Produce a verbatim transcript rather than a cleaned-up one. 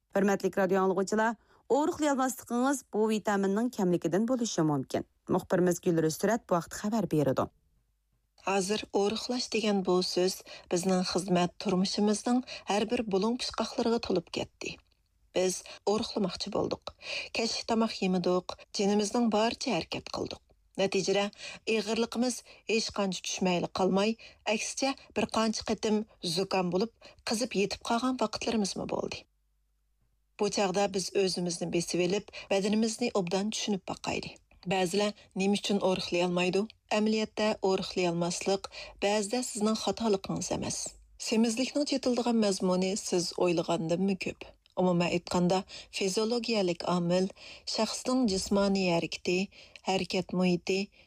Hürmetlik radyo anlıqçılar, oruqlayalmaslıqınız bu vitaminning kamligidan bo'lishi mumkin. Muxbirimiz Gülrüz Surat bu vaqt xabar berdi. Hozir oruqlash degan bu so'z bizning xizmat turmushimizning har bir bulung pishqoqlariga to'lib ketdi. Biz oruqlamoqchi bo'ldik. Kechki tomoq yemidik, jinimizning boricha harakat qildik. Natijada ig'irliqimiz hech qancha tushmayli qolmay, aksicha bir qancha qitim zukam bo'lib, qizib yetib qolgan vaqtlarimizmi bo'ldi. Bu chaqda biz o'zimizni besib olib, badanimizni obdan tushunib baqaydi. Ba'zilar nima uchun oruqlay olmaydi? Amaliyotda oruqlay olmaslik ba'zida sizning xatoligingiz emas. Semizlikning chetildigan mazmuni siz o'ylagandan ko'p. Umuman aytganda, fiziologiyalik omil shaxsning jismoniy harakati, harakat muhiti,